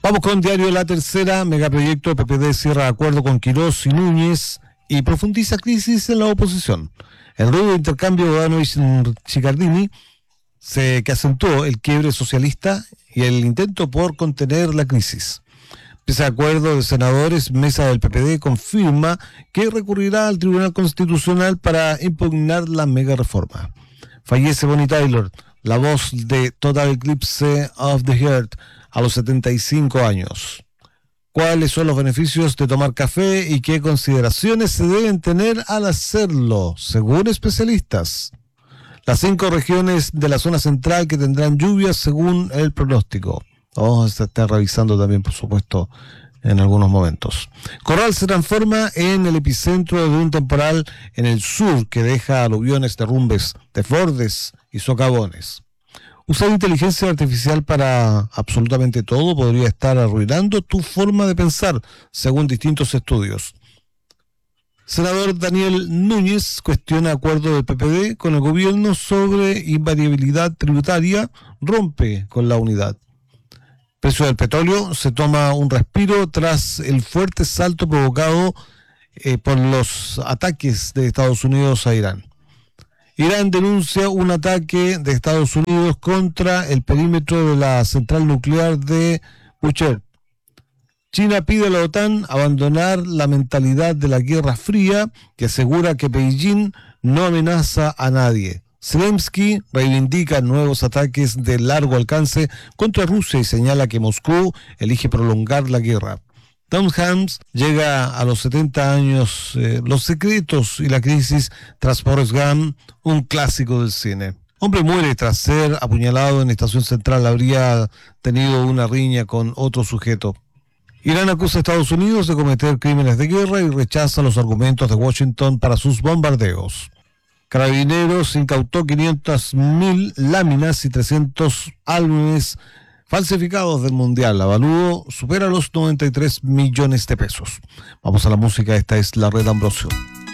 Vamos con Diario La Tercera. Megaproyecto de PPD cierra acuerdo con Quirós y Núñez y profundiza crisis en la oposición. El rudo intercambio de Ivanovic-Chicardini que acentuó el quiebre socialista y el intento por contener la crisis. Pese a acuerdo de senadores, mesa del PPD confirma que recurrirá al Tribunal Constitucional para impugnar la mega reforma. Fallece Bonnie Tyler, la voz de Total Eclipse of the Heart, a los 75 años. ¿Cuáles son los beneficios de tomar café y qué consideraciones se deben tener al hacerlo, según especialistas? Las 5 regiones de la zona central que tendrán lluvias según el pronóstico. Vamos a estar revisando también, por supuesto, en algunos momentos. Corral se transforma en el epicentro de un temporal en el sur que deja aluviones, derrumbes, desbordes y socavones. Usar inteligencia artificial para absolutamente todo podría estar arruinando tu forma de pensar, según distintos estudios. Senador Daniel Núñez cuestiona acuerdo del PPD con el gobierno sobre invariabilidad tributaria, rompe con la unidad. Precio del petróleo se toma un respiro tras el fuerte salto provocado por los ataques de Estados Unidos a Irán. Irán denuncia un ataque de Estados Unidos contra el perímetro de la central nuclear de Bushehr. China pide a la OTAN abandonar la mentalidad de la Guerra Fría que asegura que Beijing no amenaza a nadie. Zelensky reivindica nuevos ataques de largo alcance contra Rusia y señala que Moscú elige prolongar la guerra. Tom Hanks llega a los 70 años, Los secretos y la crisis tras Forrest Gump, un clásico del cine. Hombre muere tras ser apuñalado en Estación Central, habría tenido una riña con otro sujeto. Irán acusa a Estados Unidos de cometer crímenes de guerra y rechaza los argumentos de Washington para sus bombardeos. Carabineros incautó 500.000 láminas y 300 álbumes falsificados del Mundial. Avalúo supera los 93 millones de pesos. Vamos a la música, esta es La Red Ambrosio.